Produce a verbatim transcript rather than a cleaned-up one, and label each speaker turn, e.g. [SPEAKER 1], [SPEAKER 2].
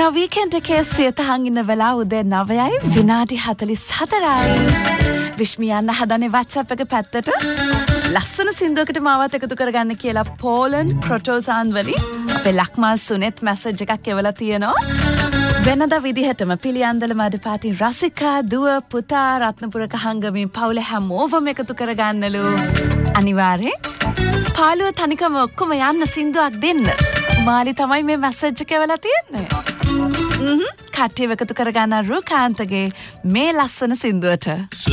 [SPEAKER 1] Now weekend එකේ සියතහන් ඉන්න වෙලාව උදේ නවයයි විනාඩි හතළිස් හතරයි. විශ්මි යන්න හදනේ WhatsApp එක පැත්තට ලස්සන සින්දුවකට මාවත් එකතු කරගන්න කියලා පෝලන්ඩ් ක්‍රොටෝසාන් වලින් අපේ ලක්මාල් සුනෙත් මැසේජ් එකක් එවලා තියෙනවා. වෙනදා විදිහටම පිළියන්දල මඩපාති රසිකා දුව පුතා රත්නපුරක හංගමින් පවුල හැමෝවම එකතු කරගන්නලු. අනිවාර්යෙන් පාළුව තනිකම ඔක්කොම යන්න සින්දුවක් දෙන්න. මාලි තමයි මේ මැසේජ් එක එවලා තියෙන්නේ. හ්ම් කට්ටිය එකතු කරගන්න රුකාන්තගේ මේ ලස්සන සින්දුවට.